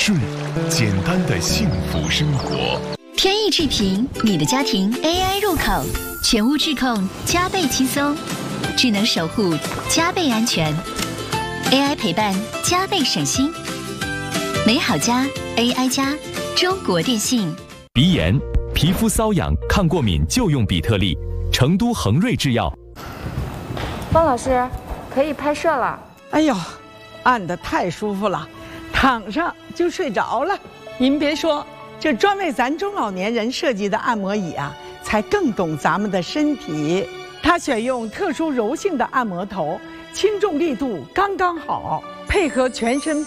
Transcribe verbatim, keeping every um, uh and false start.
顺，简单的幸福生活。 天意智频，你的家庭 A I 入口，全屋智控，加倍轻松，智能守护，加倍安全 ，A I 陪伴，加倍省心。美好家 A I 加，中国电信。 鼻炎、皮肤瘙痒、抗过敏就用比特利，成都恒瑞制药。 方老师，可以拍摄了。 哎呦，按得太舒服了，躺上就睡着了。您别说，这专为咱中老年人设计的按摩椅啊，才更懂咱们的身体。它选用特殊柔性的按摩头，轻重力度刚刚好，配合全身